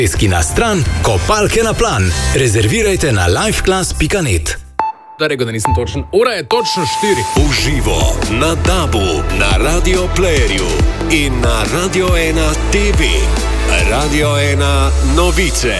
Eski na stran, kopalke na plan. Rezervirajte na lifeclass.net. Da rekel, da nisem točen. Ura je točno 4. Uživo na DAB-u, na Radio Playerju in na Radio 1 TV. Radio 1 novice.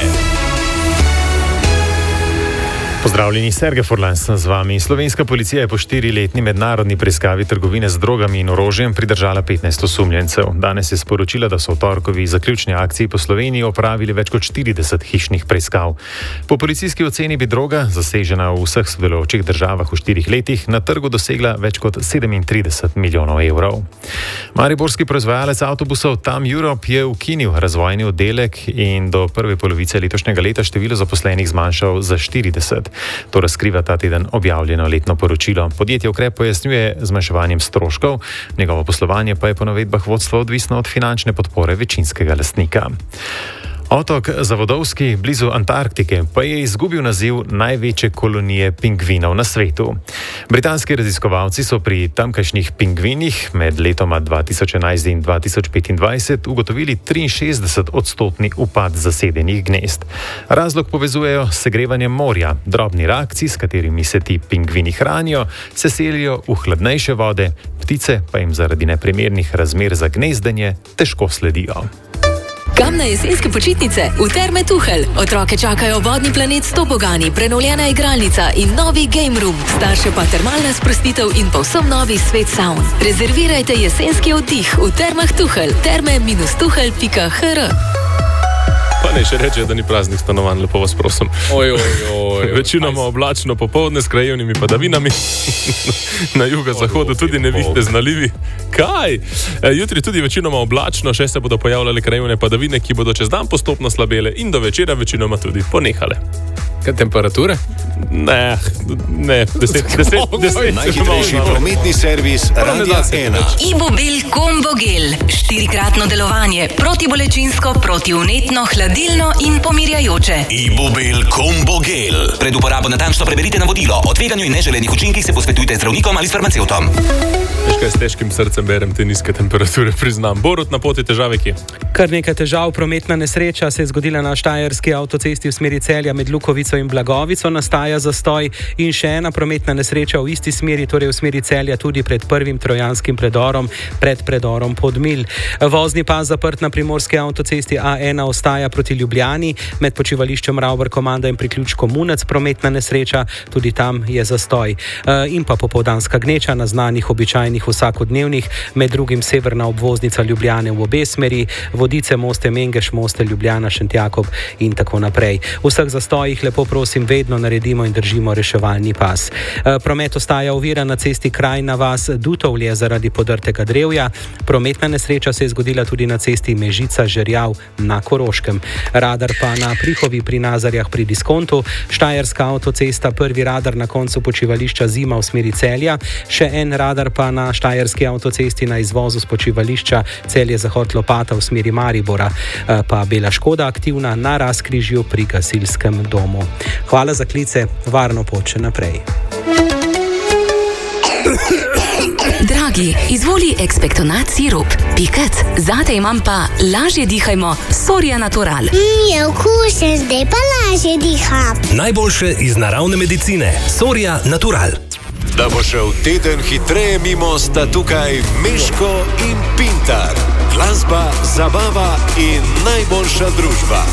Pozdravljeni, Sergej Furlan sem z vami. Slovenska policija je po 4-letni mednarodni preiskavi trgovine z drogami in orožjem pridržala 15 osumljencev. Danes je sporočila, da so v torkovi zaključni akciji po Sloveniji opravili več kot 40 hišnih preiskav. Po policijski oceni bi droga, zasežena v vseh sodelujočih državah v 4 letih, na trgu dosegla več kot 37 milijonov evrov. Mariborski proizvajalec avtobusov TAM Europe je ukinil razvojni oddelek in do prve polovice letošnjega leta število zaposlenih zmanjšal za 40. To razkriva ta teden objavljeno letno poročilo. Podjetje ukrep pojasnjuje zmanjševanjem stroškov, njegovo poslovanje pa je po navedbah vodstva odvisno od finančne podpore večinskega lastnika. Otok Zavodovski blizu Antarktike pa je izgubil naziv največje kolonije pingvinov na svetu. Britanski raziskovalci so pri tamkajšnjih pingvinih med letoma 2011 in 2025 ugotovili 63% upad zasedenih gnezd. Razlog povezujejo s segrevanjem morja. Drobni rakci, s katerimi se ti pingvini hranijo, se selijo v hladnejše vode, ptice pa jim zaradi neprimernih razmer za gnezdenje težko sledijo. Kam na jesenske počitnice? V Terme Tuhelj. Otroke čakajo vodni planet s tobogani, prenovljena igralnica in novi game room. Starše pa termalna sprostitev in povsem novi svet saun. Rezervirajte jesenski oddih v Termah Tuhelj. terme-tuhelj.hr. Pa ne še reče, da ni praznih stanovanj, lepo vas prosim. Večinoma oblačno popoldne s krajevnimi padavinami. Na jugo-zahodu tudi nevihte z nalivi. Kaj? Jutri tudi večinoma oblačno, še se bodo pojavljale krajevne padavine, ki bodo čez dan postopno slabele in do večera večinoma tudi ponehale. Kaj temperature? Ne, 10. Najhitrejši prometni servis Radia 1. Ibobil Combo Gel. 4-kratno delovanje. Protibolečinsko, protivnetno, hladilno in pomirjajoče. Ibobil Combo Gel. Pred uporabo natančno preberite navodilo. O tveganju in neželenih učinkih se posvetujte z zdravnikom ali s farmacevtom. Veš kaj, s težkim srcem berem te nizke temperature, priznam. Borut, na poti težave kje? Kar nekaj težav. Prometna nesreča se je zgodila na štajerski avtocesti v smeri Celja med Lukovico in Blagovico, nastaja zastoj, in še ena prometna nesreča v isti smeri, torej v smeri Celja, tudi pred prvim trojanskim predorom, pred predorom Podmilj. Vozni pas zaprt na primorski avtocesti A1 ostaja proti Ljubljani, med počivališčem Ravbar Komanda in priključkom Munec prometna nesreča, tudi tam je zastoj. In pa popoldanska gneča na znanih običajnih vsakodnevnih, med drugim severna obvoznica Ljubljane v obe smeri, Vodice, Moste, Mengeš, Moste, Ljubljana, Šentjakob in tako naprej. V vseh zastojih lepo prosim vedno naredimo in držimo reševalni pas. Promet ostaja ovira na cesti Krajna vas Dutovlje zaradi podrtega drevja. Prometna nesreča se je zgodila tudi na cesti Mežica Žerjav na Koroškem. Radar pa na Prihovi pri Nazarjah pri Diskontu, štajerska avtocesta, prvi radar na koncu počivališča Zima v smeri Celja, še en radar pa na štajerski avtocesti na izvozu z počivališča Celje Zahod Lopata v smeri Maribora, pa Bela Škoda aktivna na razkrižju pri gasilskem domu. Hvala za klice, varno pot še naprej. Dragi, izvoli Expectonat sirup. Piket, zate imam pa lažje dihajmo Soria Natural. Je okusen, zdaj pa lažje diham. Najboljše iz naravne medicine. Soria Natural. Da bo šel teden hitreje mimo, sta tukaj Meško in Pintar. Glasba, zabava in najboljša družba.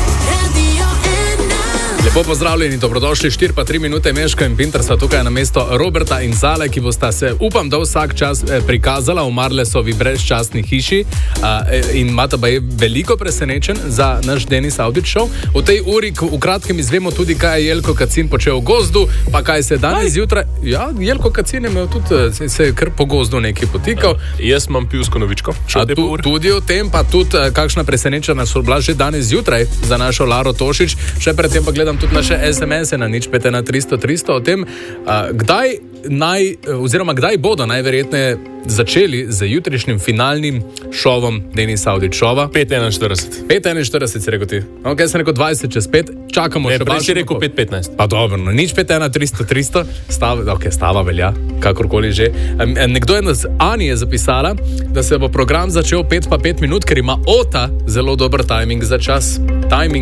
Lepo pozdravljeni, dobrodošli, 4 pa 3 minute, Meško in Pintar sta tukaj na mesto Roberta in Zale, ki bosta se, upam, da vsak čas prikazala v Marlesovi brezčasni hiši in imata pa je veliko presenečen za naš Denis Audić show. V tej uri v kratkem izvemo tudi, kaj je Jelko Kacin počel v gozdu, pa kaj se danes zjutraj... Ja, Jelko Kacin je imel tudi, se je kar po gozdu nekaj potikal. Jaz imam pivsko novičko. Tudi o tem, pa tudi kakšna presenečena so bila že danes zjutraj za našo Laro Tošič, še predtem pa gledam tudi naše SMS-e na 051300 o tem, kdaj bodo najverjetneje začeli z jutrišnjim finalnim šovom Denis Audić šova. 5:41. 5:41 si rekel ti. Ok, sem rekel 20 čez 5, čakamo še prej si rekel 5:15. Pa dobro, no, nič 5:1300, stava velja, kakorkoli že. Nekdo je nas, Ani je zapisala, da se bo program začel 5 pa 5 minut, ker ima Ota zelo dober timing za čas. Timing